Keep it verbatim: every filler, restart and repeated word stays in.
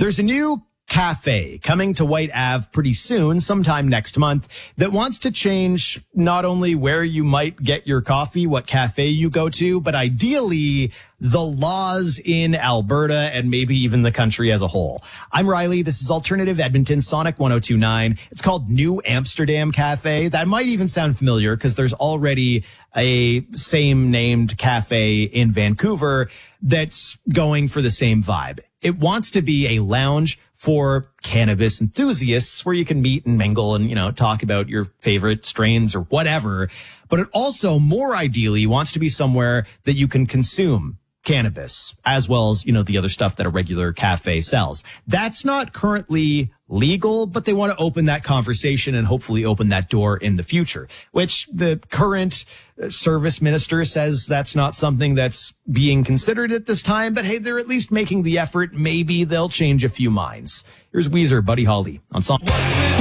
There's a new cafe coming to White Ave pretty soon, sometime next month, that wants to change not only where you might get your coffee, what cafe you go to, but ideally the laws in Alberta and maybe even the country as a whole. I'm Riley. This is Alternative Edmonton Sonic one oh two point nine. It's called New Amsterdam Cafe. That might even sound familiar because there's already a same named cafe in Vancouver that's going for the same vibe. It wants to be a lounge for cannabis enthusiasts where you can meet and mingle and, you know, talk about your favorite strains or whatever. But it also, more ideally, wants to be somewhere that you can consume cannabis as well as, you know, the other stuff that a regular cafe sells. That's not currently legal, but they want to open that conversation and hopefully open that door in the future, which the current service minister says that's not something that's being considered at this time. But hey, they're at least making the effort. Maybe they'll change a few minds. Here's Weezer, Buddy Holly on Song.